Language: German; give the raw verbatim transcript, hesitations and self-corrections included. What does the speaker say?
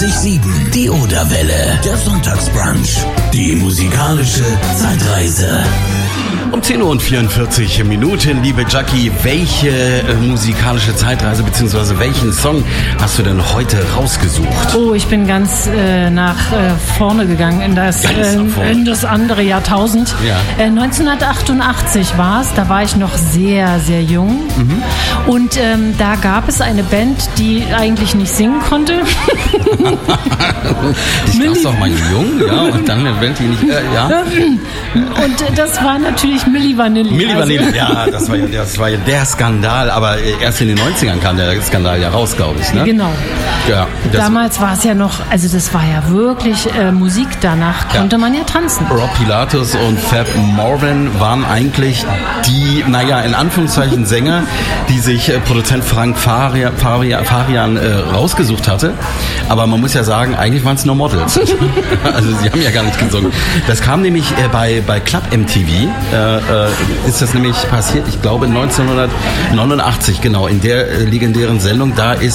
vierundneunzig Komma sieben. Die Oderwelle, der Sonntagsbrunch. Die musikalische Zeitreise. Um zehn Uhr und vierundvierzig Minuten, liebe Jackie, welche äh, musikalische Zeitreise bzw. welchen Song hast du denn heute rausgesucht? Oh, ich bin ganz äh, nach äh, vorne gegangen in das, äh, in das andere Jahrtausend. Ja. Äh, neunzehnhundertachtundachtzig war es, da war ich noch sehr, sehr jung. Mhm. Und ähm, da gab es eine Band, die eigentlich nicht singen konnte. Ich gab's doch mal jung, ja, und dann eine Band, die nicht, äh, ja. Und äh, das war natürlich Milli Vanilli. Milli Vanilli, also. ja, das war ja, das war ja der Skandal, aber erst in den neunzigern kam der Skandal ja raus, glaube ich, ne? Genau. Ja, damals war es ja noch, also das war ja wirklich äh, Musik, danach konnte ja. man ja tanzen. Rob Pilatus und Fab Morvan waren eigentlich die, naja, in Anführungszeichen Sänger, die sich äh, Produzent Frank Farian, Farian, Farian äh, rausgesucht hatte. Aber man muss ja sagen, eigentlich waren es nur Models. Also sie haben ja gar nicht gesungen. Das kam nämlich äh, bei, bei Club M T V, äh, äh, ist das nämlich passiert, ich glaube neunzehnhundertneunundachtzig, genau, in der äh, legendären Sendung, da ist